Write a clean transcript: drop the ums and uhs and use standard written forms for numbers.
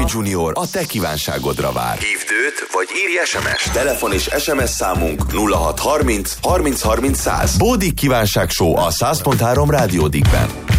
Junior a te kívánságodra vár. Hívd őt, vagy írj SMS. Telefon és SMS számunk 0630 30 30 100. Bódik kívánság show a 100.3 Rádiódikben.